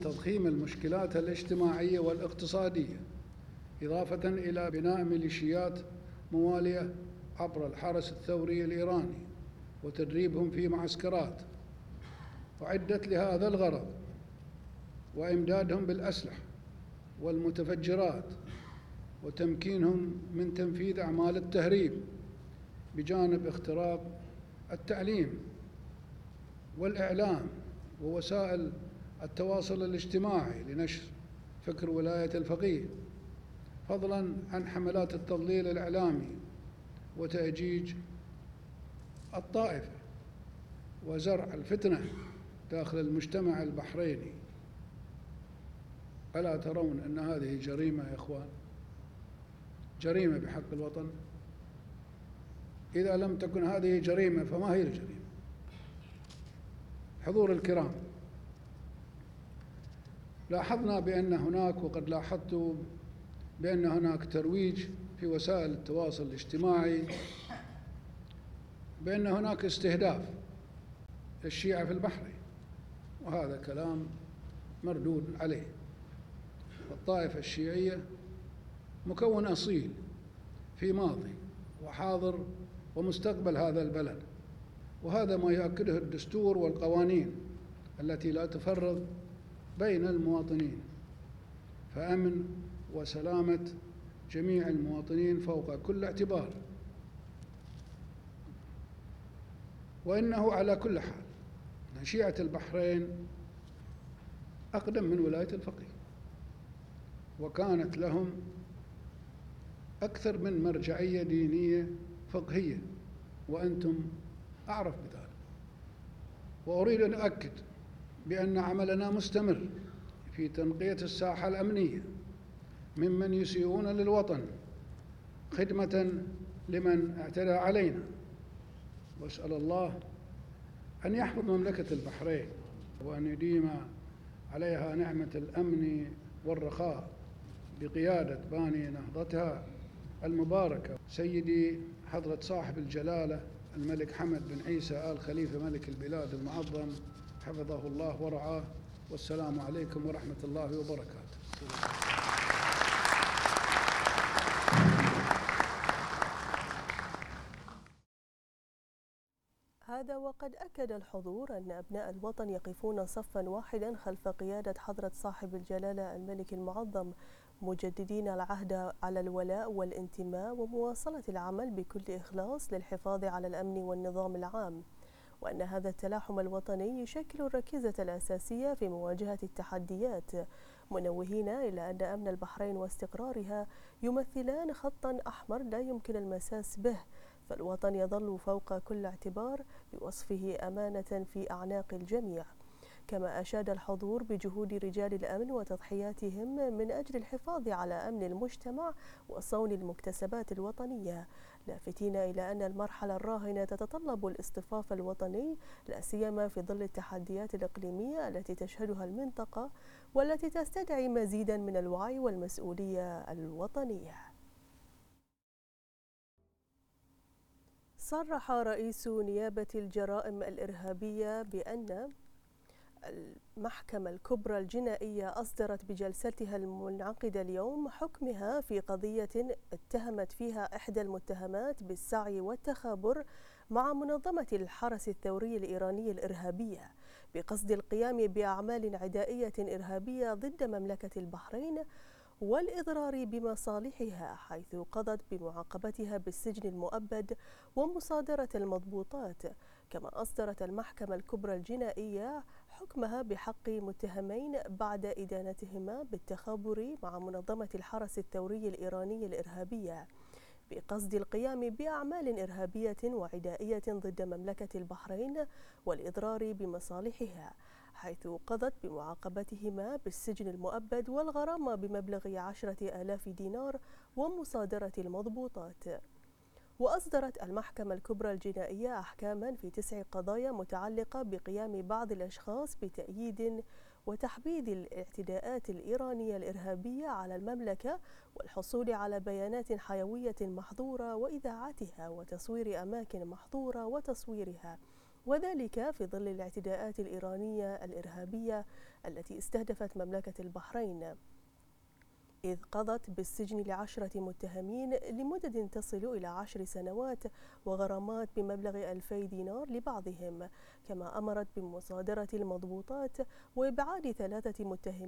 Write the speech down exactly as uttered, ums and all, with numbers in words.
تضخيم المشكلات الاجتماعية والاقتصادية، إضافة إلى بناء ميليشيات موالية عبر الحرس الثوري الإيراني وتدريبهم في معسكرات أعدت لهذا الغرض، وإمدادهم بالأسلحة والمتفجرات، وتمكينهم من تنفيذ أعمال التهريب، بجانب اختراق التعليم والإعلام ووسائل التواصل الاجتماعي لنشر فكر ولاية الفقيه، فضلاً عن حملات التضليل الإعلامي وتأجيج الطائفة وزرع الفتنة داخل المجتمع البحريني. ألا ترون أن هذه جريمة يا إخوان؟ جريمة بحق الوطن. إذا لم تكن هذه جريمة فما هي الجريمة؟ حضور الكرام، لاحظنا بأن هناك، وقد لاحظت بأن هناك ترويج في وسائل التواصل الاجتماعي بأن هناك استهداف للشيعة في البحرين، وهذا كلام مردود عليه. الطائفة الشيعية مكون أصيل في ماضي وحاضر ومستقبل هذا البلد، وهذا ما يؤكده الدستور والقوانين التي لا تفرق بين المواطنين، فأمن وسلامة جميع المواطنين فوق كل اعتبار. وإنه على كل حال شيعة البحرين أقدم من ولاية الفقيه، وكانت لهم أكثر من مرجعية دينية فقهية، وأنتم أعرف بذلك. وأريد أن أؤكد بأن عملنا مستمر في تنقية الساحة الأمنية ممن يسيئون للوطن خدمة لمن اعتدى علينا، وأسأل الله أن يحفظ مملكة البحرين وأن يديم عليها نعمة الأمن والرخاء بقيادة باني نهضتها المباركة سيدي حضرة صاحب الجلالة الملك حمد بن عيسى آل خليفة ملك البلاد المعظم، حفظه الله ورعاه. والسلام عليكم ورحمة الله وبركاته. هذا وقد أكد الحضور أن أبناء الوطن يقفون صفا واحدا خلف قيادة حضرة صاحب الجلالة الملك المعظم، مجددين العهد على الولاء والانتماء ومواصلة العمل بكل إخلاص للحفاظ على الأمن والنظام العام، وأن هذا التلاحم الوطني يشكل الركيزة الأساسية في مواجهة التحديات، منوهين إلى أن أمن البحرين واستقرارها يمثلان خطا أحمر لا يمكن المساس به، فالوطن يظل فوق كل اعتبار بوصفه أمانة في أعناق الجميع. كما أشاد الحضور بجهود رجال الأمن وتضحياتهم من أجل الحفاظ على أمن المجتمع وصون المكتسبات الوطنية، لافتين إلى أن المرحلة الراهنة تتطلب الاصطفاف الوطني، لا سيما في ظل التحديات الإقليمية التي تشهدها المنطقة، والتي تستدعي مزيدا من الوعي والمسؤولية الوطنية. صرح رئيس نيابة الجرائم الإرهابية بأن المحكمة الكبرى الجنائية أصدرت بجلستها المنعقدة اليوم حكمها في قضية اتهمت فيها إحدى المتهمات بالسعي والتخابر مع منظمة الحرس الثوري الإيراني الإرهابية بقصد القيام بأعمال عدائية إرهابية ضد مملكة البحرين والإضرار بمصالحها، حيث قضت بمعاقبتها بالسجن المؤبد ومصادرة المضبوطات. كما أصدرت المحكمة الكبرى الجنائية حكمها بحق متهمين بعد إدانتهما بالتخابر مع منظمة الحرس الثوري الإيراني الإرهابية بقصد القيام بأعمال إرهابية وعدائية ضد مملكة البحرين والإضرار بمصالحها، حيث قضت بمعاقبتهما بالسجن المؤبد والغرامة بمبلغ عشرة آلاف دينار ومصادرة المضبوطات. وأصدرت المحكمة الكبرى الجنائية أحكاما في تسع قضايا متعلقة بقيام بعض الأشخاص بتأييد وتحبيذ الاعتداءات الإيرانية الإرهابية على المملكة والحصول على بيانات حيوية محظورة وإذاعتها وتصوير أماكن محظورة وتصويرها، وذلك في ظل الاعتداءات الإيرانية الإرهابية التي استهدفت مملكة البحرين، إذ قضت بالسجن لعشرة متهمين لمدد تصل إلى عشر سنوات وغرامات بمبلغ ألفي دينار لبعضهم، كما أمرت بمصادرة المضبوطات وإبعاد ثلاثة متهمين